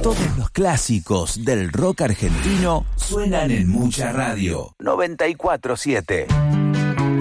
Todos los clásicos del rock argentino suenan en Mucha Radio 94.7.